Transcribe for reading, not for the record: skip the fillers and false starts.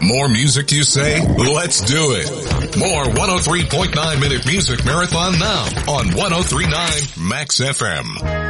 More music, you say? Let's do it. More 103.9 Minute Music Marathon now on 103.9 Max FM.